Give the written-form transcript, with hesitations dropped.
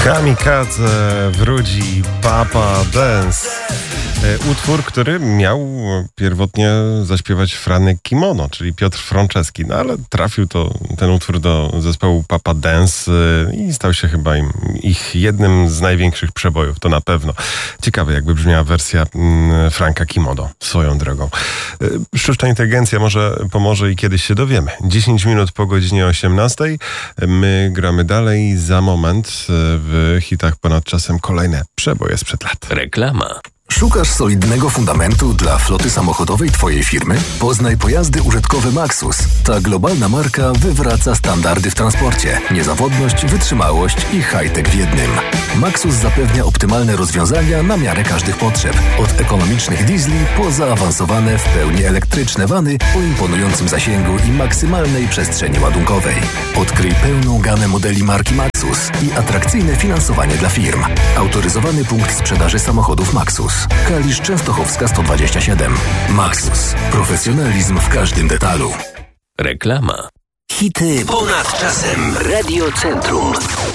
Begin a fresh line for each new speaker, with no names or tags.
Kamikadze, Wróci, Papa Dance. Utwór, który miał pierwotnie zaśpiewać Franek Kimono, czyli Piotr Franceski, no ale trafił ten utwór do zespołu Papa Dance i stał się chyba ich jednym z największych przebojów, to na pewno. Ciekawe, jakby brzmiała wersja Franka Kimono, swoją drogą. Sztuczna inteligencja może pomoże i kiedyś się dowiemy. 10 minut po godzinie 18. My gramy dalej. Za moment w hitach ponad czasem kolejne przeboje sprzed lat.
Reklama.
Szukasz solidnego fundamentu dla floty samochodowej Twojej firmy? Poznaj pojazdy użytkowe Maxus. Ta globalna marka wywraca standardy w transporcie. Niezawodność, wytrzymałość i high-tech w jednym. Maxus zapewnia optymalne rozwiązania na miarę każdych potrzeb. Od ekonomicznych diesli po zaawansowane w pełni elektryczne vany o imponującym zasięgu i maksymalnej przestrzeni ładunkowej. Odkryj pełną gamę modeli marki Maxus i atrakcyjne finansowanie dla firm. Autoryzowany punkt sprzedaży samochodów Maxus. Kalisz Częstochowska 127. Maxus. Profesjonalizm w każdym detalu.
Reklama.
Hity ponad czasem. Radio Centrum.